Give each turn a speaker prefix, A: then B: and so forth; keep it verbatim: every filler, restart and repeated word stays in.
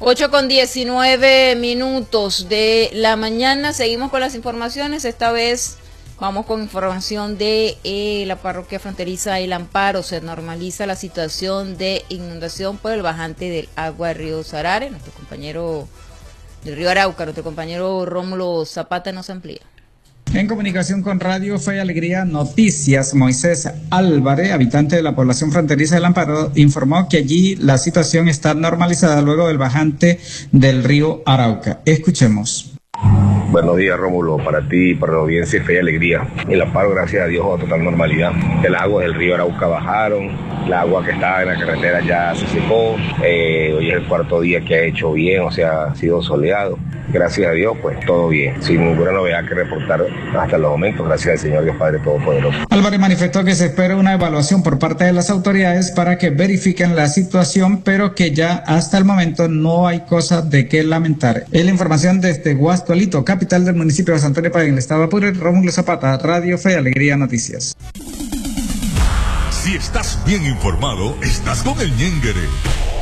A: ocho con diecinueve minutos de la mañana. Seguimos con las informaciones. Esta vez vamos con información de eh, la parroquia fronteriza El Amparo. Se normaliza la situación de inundación por el bajante del agua del río Sarare. Nuestro compañero del río Arauca, nuestro compañero Rómulo Zapata nos amplía.
B: En comunicación con Radio Fe y Alegría Noticias, Moisés Álvarez, habitante de la población fronteriza del Amparo, informó que allí la situación está normalizada luego del bajante del río Arauca. Escuchemos.
C: Buenos días, Rómulo, para ti, para la audiencia de Fe y Alegría. El Amparo, gracias a Dios, a total normalidad. El agua del río Arauca bajaron, el agua que estaba en la carretera ya se secó. Eh, hoy es el cuarto día que ha hecho bien, o sea, ha sido soleado. Gracias a Dios, pues todo bien, sin ninguna novedad que reportar hasta los momentos, gracias al Señor Dios Padre Todopoderoso.
B: Álvarez manifestó que se espera una evaluación por parte de las autoridades para que verifiquen la situación, pero que ya hasta el momento no hay cosas de qué lamentar. Es la información desde Guastualito, capital del municipio de Santo Antonio, en el estado de Apure. Rómulo Zapata, Radio Fe y Alegría Noticias.
D: Si estás bien informado, estás con el Ñénguere.